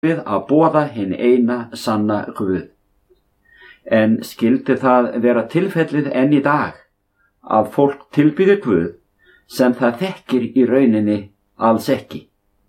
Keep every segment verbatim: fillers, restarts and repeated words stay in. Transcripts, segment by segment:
við að boða hinn eina sanna Guð. En skyldi það vera tilfellið enn í dag að fólk tilbýðir Guð sem það þekkir í rauninni alls ekki?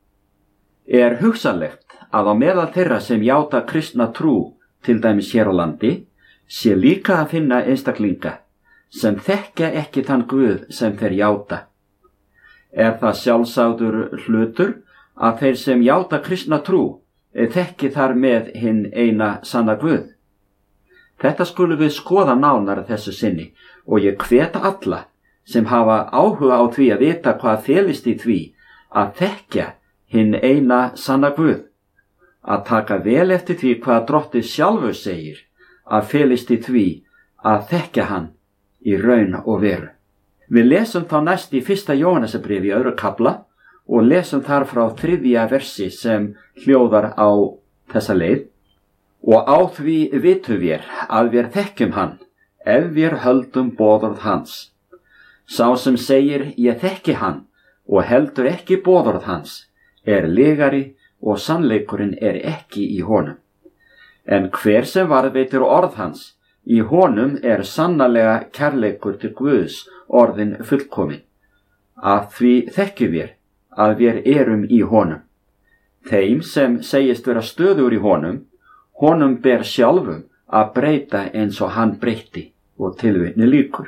Er hugsanlegt að á meðal þeirra sem játa kristna trú, til dæmis hér á landi, sé líka að finna einstaklinga sem þekkja ekki þann Guð sem þeir játa? Er það sjálfsagður hlutur að þeir sem játa kristna trú þekki þar með hinn eina sanna Guð? Þetta skulum við skoða nánar þessu sinni og ég hvet alla sem hafa áhuga á því að vita hvað felist í því að þekkja hinn eina sanna Guð, að taka vel eftir því hvað Drottinn sjálfur segir að felist í því að þekkja hann í raun og veru. Við lesum þá næst í fyrsta Jóhannesarbréfi í öðru kafla og lesum þar frá þriðja versi sem hljóðar á þessa leið: og á því vitum við að við þekkjum hann, ef við höldum boðorð hans. Sá sem segir ég þekki hann og heldur ekki boðorð hans er legari og sannleikurinn er ekki í honum. En hver sem varðveitir orð hans, í honum er sannarlega kærleikur til Guðs orðin fullkomin. Að því þekkjum við að við erum í honum. Þeim sem segist vera stöðugur í honum, honum ber sjálfum að breyta eins og hann breytti, og tilvitni lýkur.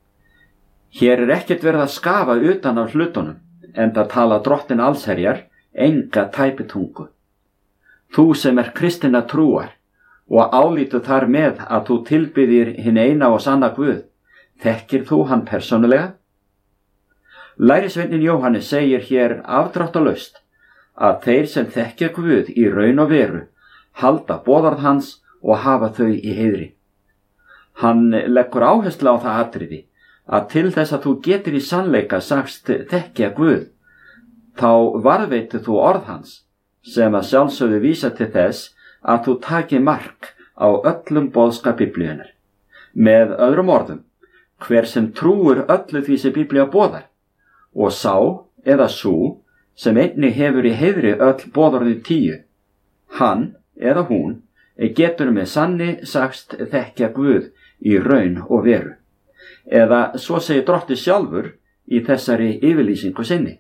Hér er ekkert verið að skafa utan af hlutunum, enda tala Drottinn allsherjar enga tæpitungu. Þú sem er kristinna trúar og álítu þar með að þú tilbyðir hinn eina og sanna Guð, þekkir þú hann persónulega? Lærisveinninn Jóhannes segir hér afdráttarlaust að þeir sem þekkja Guð í raun og veru halda boðorð hans og hafa þau í heiðri. Hann leggur áherslu á það atriði að til þess að þú getur í sannleika sagst þekkja Guð, þá varðveitir þú orð hans, sem að sjálfsögðu vísa til þess að þú taki mark á öllum boðskap Biblíunnar. Með öðrum orðum, hver sem trúir öllu því sem Biblía boðar, og sá eða sú sem einnig hefur í heiðri öll boðorðin tíu, hann eða hún getur með sanni sagst þekkja Guð í raun og veru. Eða svo segir Drottinn sjálfur í þessari yfirlýsingu sinni.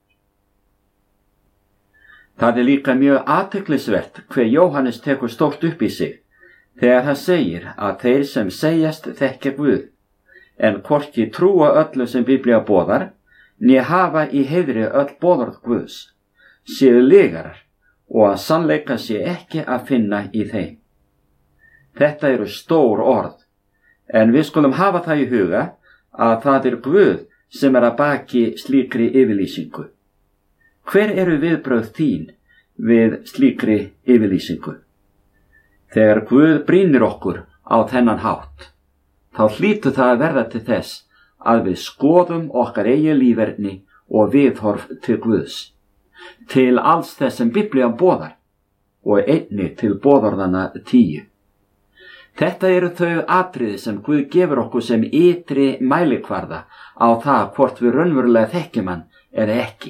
Það er líka mjög athyglisvert hve Jóhannes tekur stórt upp í sig þegar hann segir að þeir sem segjast þekkja Guð, en hvorki trúa öllu sem Biblía boðar, né hafa í heiðri öll boðorð Guðs, séu legarar og að sannleika sé ekki að finna í þeim. Þetta eru stór orð, en við skulum hafa það í huga að það er Guð sem er að baki slíkri yfirlýsingu. Hver eru viðbrögð þín við slíkri yfirlýsingu? Þegar Guð brýnir okkur á þennan hátt, þá hlýtur það að verða til þess að við skoðum okkar eigin líferni og viðhorf til Guðs, til alls þess sem Biblían boðar og einnig til boðorðanna tíu. Þetta eru þau atriði sem Guð gefur okkur sem ytri mælikvarða á það hvort við raunverulega þekkjum hann eða ekki.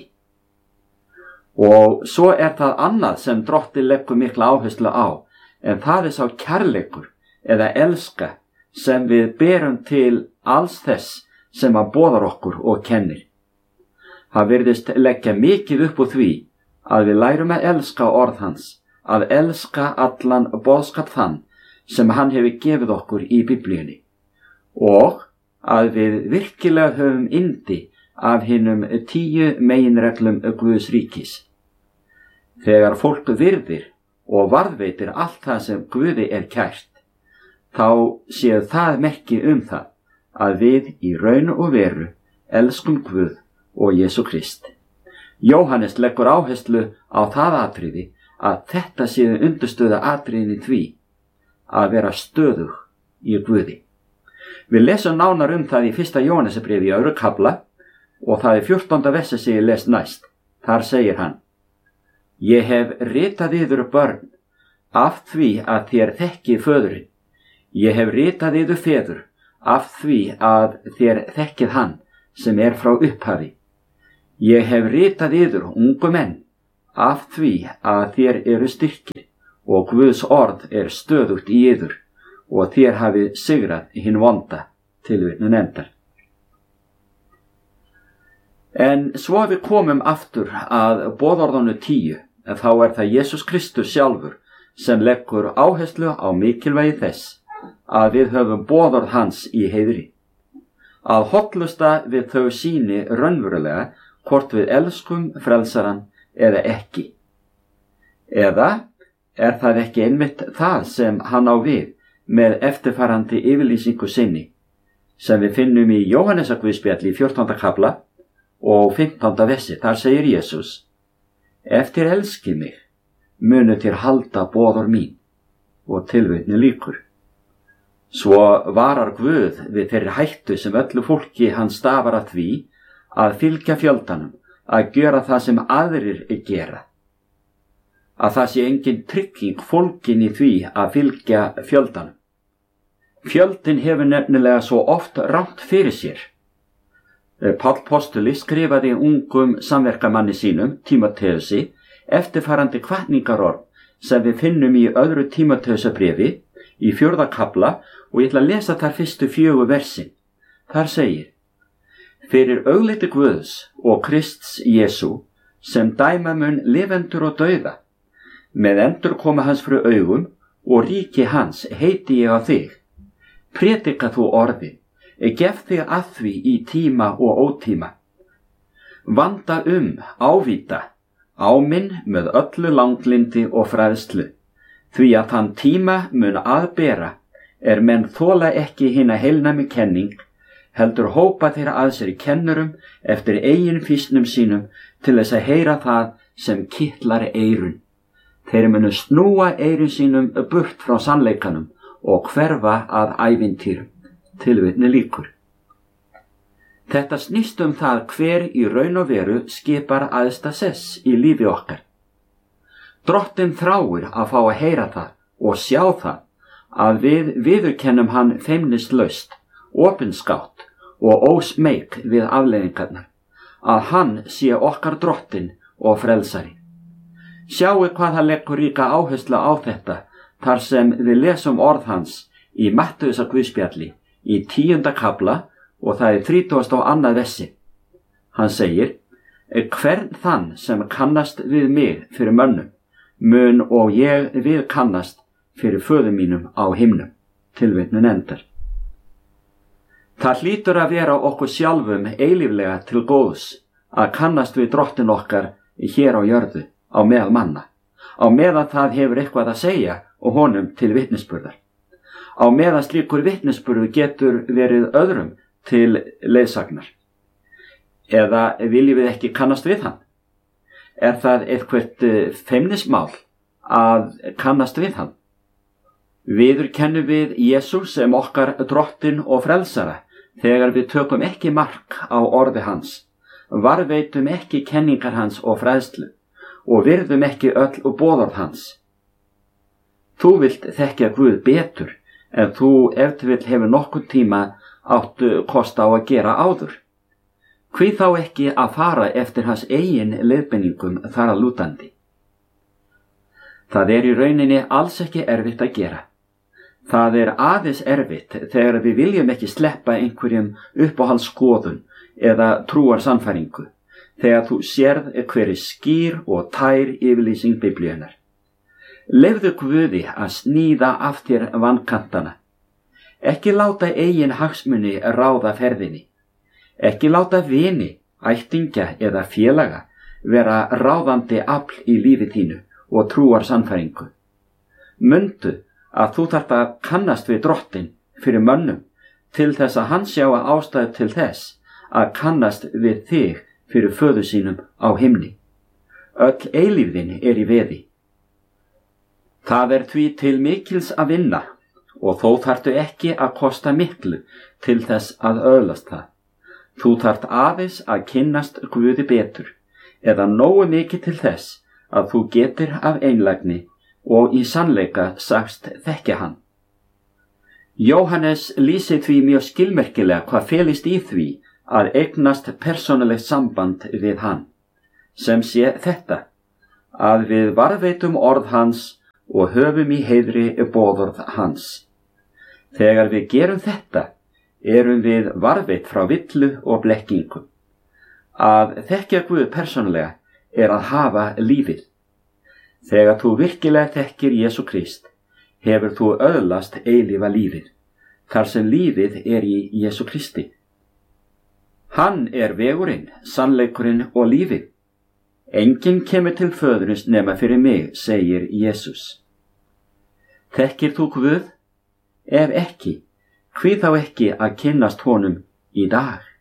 Og svo er það annað sem Drottinn leggur mikla áherslu á, en það er sá kærleikur eða elska sem við berum til alls þess sem hann boðar okkur og kennir. Það virðist leggja mikið upp úr því að við lærum að elska orð hans, að elska allan boðskap þann sem hann hefur gefið okkur í Biblíunni, og að við virkilega höfum yndi af hinum tíu meginreglum Guðs ríkis. Þegar fólk virðir og varðveitir allt það sem Guði er kært, þá séu það merki um það að við í raun og veru elskum Guð og Jesú Krist. Jóhannes leggur áherslu á það atriði að þetta séu undirstöða atriðin í því að vera stöðug í Guði. Við lesum nánar um það í fyrsta Jóhannesarbréfi í öðru kafla og það er fjórtánda versi sem ég les næst. Þar segir hann: Ég hef ritað yður börn, af því að þér þekkið föðurinn. Ég hef ritað yður feður, af því að þér þekkið hann sem er frá upphafi. Ég hef ritað yður ungu menn, af því að þér eru styrkir og Guðs orð er stöðugt í yður og þér hafið sigrað hinn vonda, tilvitnun endar. En svo við komum aftur að boðorðinu tíu, en þá er það Jesús Kristus sjálfur sem leggur áherslu á mikilvægi þess að við höfum boðorð hans í heiðri. Að hollusta við þau sýni raunverulega hvort við elskum frelsaran eða ekki. Eða er það ekki einmitt það sem hann á við með eftirfarandi yfirlýsingu sinni, sem við finnum í Jóhannesarguðspjalli í fjórtánda kafla og fimmtánda versi. Þar segir Jesús: Ef þér elskið mig, munu þér halda boðorð mín, og tilvitni lýkur. Svo varar Guð við þeirri hættu sem öllu fólki hann stafar að því að fylgja fjöldanum, að gera það sem aðrir gera. Að það sé engin trygging fólkin í því að fylgja fjöldanum. Fjöldin hefur nefnilega svo oft rangt fyrir sér. Páll postuli skrifaði ungum samverkamanni sínum, Tímóteusi, eftirfarandi hvatningarorð sem við finnum í öðru Tímóteusarbréfi í fjórða kafla, og ég ætla að lesa þar fyrstu fjögur versin. Þar segir: Fyrir augliti Guðs og Krists Jesú, sem dæma mun lifendur og dauða, með endurkomu hans fyrir augum og ríki hans heiti ég á þig. Prédika þú orðið, gef þig að því í tíma og ótíma. Vanda um, ávíta, áminn með öllu langlindi og fræðslu, því að þann tíma mun aðbera er menn þola ekki hina heilnæmi kenning, heldur hópa þeirra að sér kennurum eftir eigin fýsnum sínum til þess að heyra það sem kitlar eyrun. Þeir munu snúa eyrun sínum burt frá sannleikanum og hverfa að ævintýrum, tilvitni lýkur. Þetta snýst um það hver í raun og veru skipar æðsta sess í lífi okkar. Drottinn þráir að fá að heyra það og sjá það að við viðurkennum hann feimnislaust, opinskátt og ósmeik við afleiðingarnar, að hann sé okkar drottinn og frelsari. Sjáu hvað það leggur ríka áherslu á þetta þar sem við lesum orð hans í Mattheusarguðspjalli í tíunda kafla, og það er þrítugasta og annað versi. Hann segir: Hvern þann sem kannast við mig fyrir mönnum, mun og ég við kannast fyrir föður mínum á himnum, tilvitnun endar. Það hlýtur að vera okkur sjálfum eilíflega til góðs að kannast við drottin okkar hér á jörðu á meðal manna, á meðan það hefur eitthvað að segja og honum til vitnisburðar. Á meðan slíkur vitnisburður getur verið öðrum til leiðsagnar. Eða viljum við ekki kannast við hann? Er það eitthvað feimnismál að kannast við hann? Viðurkennum við Jesús sem okkar drottinn og frelsara þegar við tökum ekki mark á orði hans, varveitum ekki kenningar hans og fræðslu og virðum ekki öll og boðorð hans. Þú vilt þekkja Guð betur en þú ef til vill hefur nokkurn tíma áttu kost á að gera áður. Hví þá ekki að fara eftir hans eigin leiðbeiningum þar að lútandi? Það er í rauninni alls ekki erfitt að gera. Það er aðeins erfitt þegar við viljum ekki sleppa einhverjum uppáhaldsskoðun eða trúar sannfæringu, þegar þú sérð hver er skýr og tær yfirlýsing Biblíunnar. Leyfðu Guði að sníða af þér vankantana. Ekki láta eigin hagsmuni ráða ferðinni. Ekki láta vini, ættingja eða félaga vera ráðandi afl í lífi þínu og trúar sannfæringu. Mundu að þú þarft að kannast við drottinn fyrir mönnum til þess að hann sjá að ástæðu til þess að kannast við þig fyrir föður sínum á himni. Öll eilífðin er í veði. Það er því til mikils að vinna og þó þarftu ekki að kosta miklu til þess að öðlast það. Þú þarft aðeins að kynnast Guði betur eða nógu mikið til þess að þú getir af einlægni og í sannleika sagst þekkja hann. Jóhannes lýsir því mjög skilmerkilega hvað felist í því að eignast persónulegt samband við hann, sem sé þetta, að við varðveitum orð hans og höfum í heiðri boðorð hans. Þegar við gerum þetta, erum við varðveitt frá villu og blekkingu. Að þekkja Guð persónulega er að hafa lífið. Þegar þú virkilega þekkir Jesú Krist, hefur þú öðlast eilífa lífið, þar sem lífið er í Jesú Kristi. Hann er vegurinn, sannleikurinn og lífið. Enginn kemur til föðurins nema fyrir mig, segir Jesús. Þekkir þú Guð? Ef ekki, hví þá ekki að kynnast honum í dag?